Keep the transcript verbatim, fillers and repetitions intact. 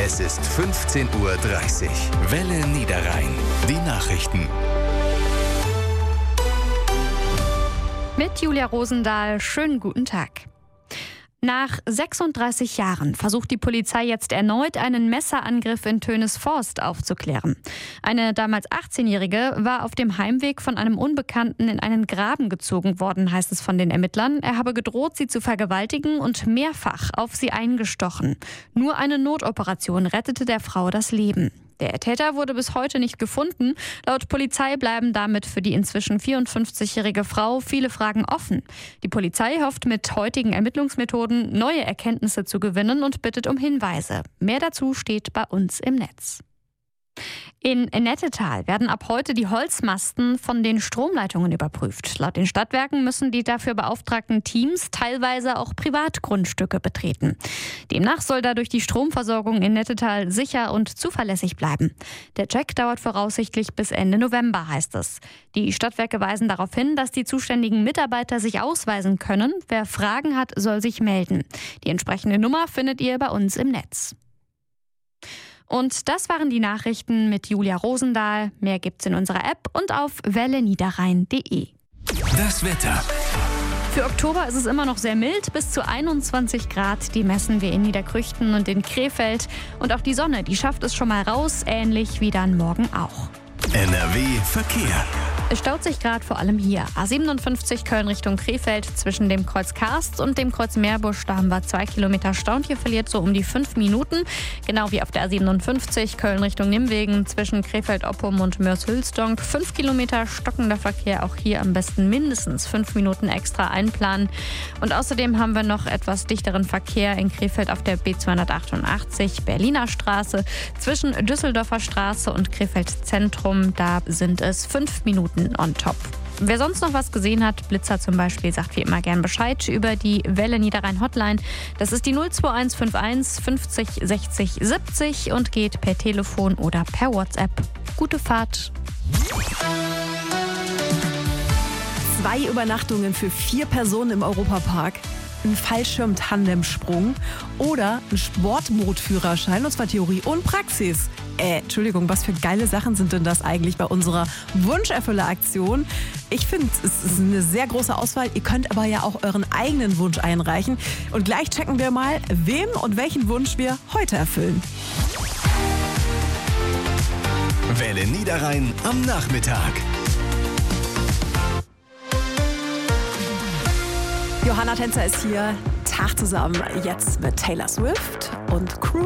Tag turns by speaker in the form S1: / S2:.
S1: Es ist fünfzehn Uhr dreißig. Welle Niederrhein. Die Nachrichten.
S2: Mit Julia Rosendahl, schönen guten Tag. Nach sechsunddreißig Jahren versucht die Polizei jetzt erneut, einen Messerangriff in Tönesforst aufzuklären. Eine damals achtzehnjährige war auf dem Heimweg von einem Unbekannten in einen Graben gezogen worden, heißt es von den Ermittlern. Er habe gedroht, sie zu vergewaltigen und mehrfach auf sie eingestochen. Nur eine Notoperation rettete der Frau das Leben. Der Täter wurde bis heute nicht gefunden. Laut Polizei bleiben damit für die inzwischen vierundfünfzigjährige Frau viele Fragen offen. Die Polizei hofft mit heutigen Ermittlungsmethoden neue Erkenntnisse zu gewinnen und bittet um Hinweise. Mehr dazu steht bei uns im Netz. In Nettetal werden ab heute die Holzmasten von den Stromleitungen überprüft. Laut den Stadtwerken müssen die dafür beauftragten Teams teilweise auch Privatgrundstücke betreten. Demnach soll dadurch die Stromversorgung in Nettetal sicher und zuverlässig bleiben. Der Check dauert voraussichtlich bis Ende November, heißt es. Die Stadtwerke weisen darauf hin, dass die zuständigen Mitarbeiter sich ausweisen können. Wer Fragen hat, soll sich melden. Die entsprechende Nummer findet ihr bei uns im Netz. Und das waren die Nachrichten mit Julia Rosendahl. Mehr gibt's in unserer App und auf welle niederrhein punkt de.
S1: Das Wetter.
S2: Für Oktober ist es immer noch sehr mild, bis zu einundzwanzig Grad. Die messen wir in Niederkrüchten und in Krefeld. Und auch die Sonne, die schafft es schon mal raus, ähnlich wie dann morgen auch.
S1: N R W Verkehr.
S2: Es staut sich gerade vor allem hier. A siebenundfünfzig Köln Richtung Krefeld zwischen dem Kreuz Karst und dem Kreuz Meerbusch. Da haben wir zwei Kilometer Stau und hier verliert so um die fünf Minuten. Genau wie auf der A siebenundfünfzig Köln Richtung Nimwegen zwischen Krefeld-Oppum und Mörs-Hülsdonk. Fünf Kilometer stockender Verkehr. Auch hier am besten mindestens fünf Minuten extra einplanen. Und außerdem haben wir noch etwas dichteren Verkehr in Krefeld auf der B zweihundertachtundachtzig Berliner Straße zwischen Düsseldorfer Straße und Krefeld Zentrum. Da sind es fünf Minuten on top. Wer sonst noch was gesehen hat, Blitzer zum Beispiel, sagt wie immer gern Bescheid über die Welle Niederrhein Hotline. Das ist die null zwei eins fünf eins fünfzig sechzig siebzig und geht per Telefon oder per WhatsApp. Gute Fahrt.
S3: Zwei Übernachtungen für vier Personen im Europapark, ein Fallschirm-Tandemsprung oder ein Sportbootführerschein, und zwar Theorie und Praxis. Äh, Entschuldigung, was für geile Sachen sind denn das eigentlich bei unserer Wunscherfüller-Aktion? Ich finde, es ist eine sehr große Auswahl. Ihr könnt aber ja auch euren eigenen Wunsch einreichen. Und gleich checken wir mal, wem und welchen Wunsch wir heute erfüllen.
S1: Welle Niederrhein am Nachmittag.
S3: Johanna Tänzer ist hier. Tag zusammen jetzt mit Taylor Swift und Crew.